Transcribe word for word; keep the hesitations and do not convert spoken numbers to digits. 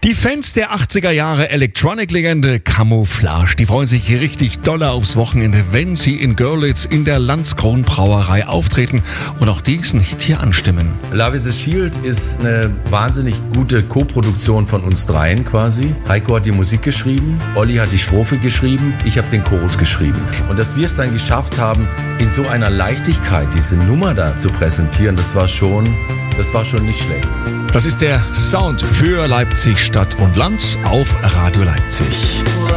Die Fans der achtziger Jahre Electronic-Legende Camouflage, die freuen sich richtig doll aufs Wochenende, wenn sie in Görlitz in der Landskron Brauerei auftreten und auch diesen Hit hier anstimmen. Love is a Shield ist eine wahnsinnig gute Co-Produktion von uns dreien quasi. Heiko hat die Musik geschrieben, Olli hat die Strophe geschrieben, ich habe den Chorus geschrieben. Und dass wir es dann geschafft haben, in so einer Leichtigkeit diese Nummer da zu präsentieren, das war schon, das war schon nicht schlecht. Das ist der Sound für Leipzig Stadt und Land auf Radio Leipzig.